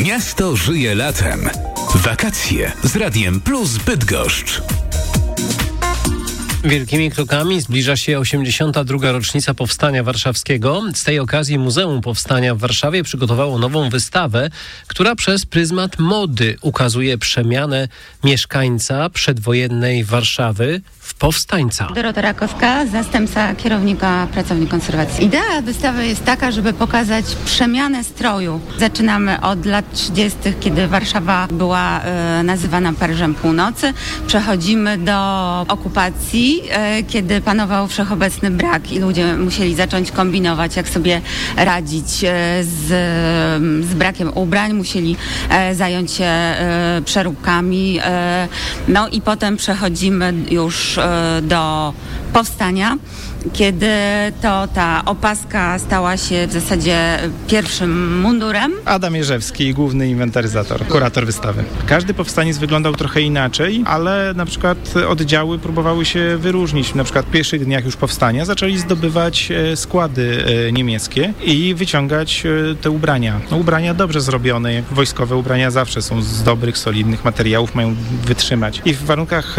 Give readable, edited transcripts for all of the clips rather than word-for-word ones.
Miasto żyje latem. Wakacje z Radiem Plus Bydgoszcz. Wielkimi krokami zbliża się 82. rocznica Powstania Warszawskiego. Z tej okazji Muzeum Powstania w Warszawie przygotowało nową wystawę, która przez pryzmat mody ukazuje przemianę mieszkańca przedwojennej Warszawy w powstańca. Dorota Rakowska, zastępca kierownika pracowni konserwacji. Idea wystawy jest taka, żeby pokazać przemianę stroju. Zaczynamy od lat 30., kiedy Warszawa była nazywana Paryżem Północy. Przechodzimy do okupacji, kiedy panował wszechobecny brak i ludzie musieli zacząć kombinować, jak sobie radzić z brakiem ubrań. Musieli zająć się przeróbkami. No i potem przechodzimy już do powstania, kiedy to ta opaska stała się w zasadzie pierwszym mundurem. Adam Jerzewski, główny inwentaryzator, kurator wystawy. Każdy powstaniec wyglądał trochę inaczej, ale na przykład oddziały próbowały się wyróżnić. Na przykład w pierwszych dniach już powstania zaczęli zdobywać składy niemieckie i wyciągać te ubrania. No, ubrania dobrze zrobione, jak wojskowe ubrania zawsze są z dobrych, solidnych materiałów, mają wytrzymać. I w warunkach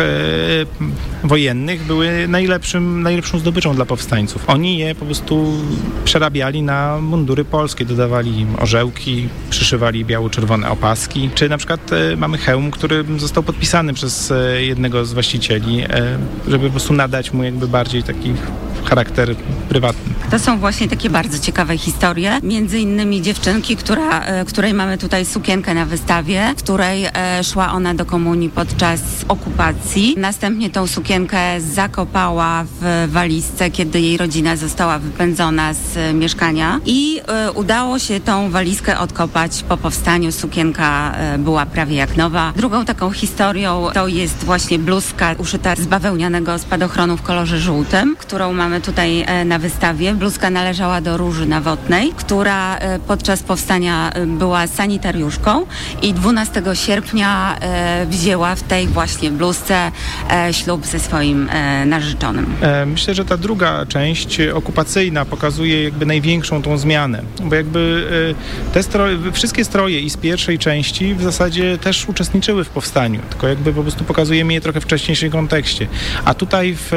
wojennych były najlepszą zdobyczą dla powstańców. Oni je po prostu przerabiali na mundury polskie, dodawali im orzełki, przyszywali biało-czerwone opaski. Czy na przykład mamy hełm, który został podpisany przez jednego z właścicieli, żeby po prostu nadać mu jakby bardziej taki charakter prywatny. To są właśnie takie bardzo ciekawe historie. Między innymi dziewczynki, której mamy tutaj sukienkę na wystawie, w której szła ona do komunii podczas okupacji. Następnie tą sukienkę zakopała w walizce, kiedy jej rodzina została wypędzona z mieszkania i udało się tą walizkę odkopać po powstaniu. Sukienka była prawie jak nowa. Drugą taką historią to jest właśnie bluzka uszyta z bawełnianego spadochronu w kolorze żółtym, którą mamy tutaj na wystawie. Bluzka należała do Róży Nawotnej, która podczas powstania była sanitariuszką i 12 sierpnia wzięła w tej właśnie bluzce ślub ze swoim narzeczonym. Myślę, że ta druga część okupacyjna pokazuje jakby największą tą zmianę, bo jakby wszystkie stroje i z pierwszej części w zasadzie też uczestniczyły w powstaniu, tylko jakby po prostu pokazujemy je trochę w wcześniejszym kontekście. A tutaj w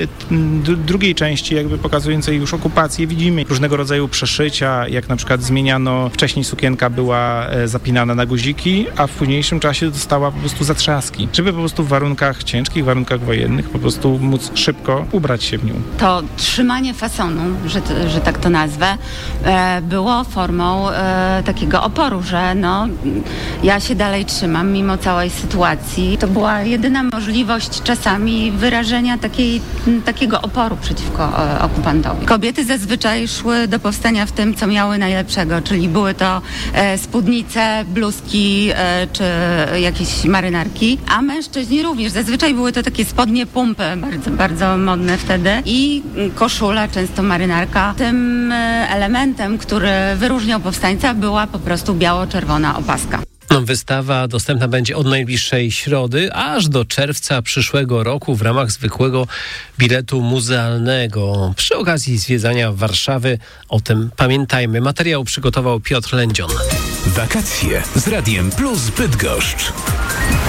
drugiej części jakby pokazującej już okupację widzimy różnego rodzaju przeszycia, jak na przykład zmieniano, wcześniej sukienka była zapinana na guziki, a w późniejszym czasie dostała po prostu zatrzaski, żeby po prostu w warunkach ciężkich, warunkach wojennych po prostu móc szybko ubrać się w nią. To trzymanie fasonu, że tak to nazwę, było formą takiego oporu, że no, ja się dalej trzymam mimo całej sytuacji. To była jedyna możliwość czasami wyrażenia takiego oporu przeciwko okupantowi. Kobiety zazwyczaj szły do powstania w tym, co miały najlepszego, czyli były to spódnice, bluzki czy jakieś marynarki, a mężczyźni również. Zazwyczaj były to takie spodnie pumpy, bardzo, bardzo modne wtedy i koszula, często marynarka. Tym elementem, który wyróżniał powstańca, była po prostu biało-czerwona opaska. Wystawa dostępna będzie od najbliższej środy aż do czerwca przyszłego roku w ramach zwykłego biletu muzealnego. Przy okazji zwiedzania Warszawy o tym pamiętajmy. Materiał przygotował Piotr Lędzion. Wakacje z Radiem Plus Bydgoszcz.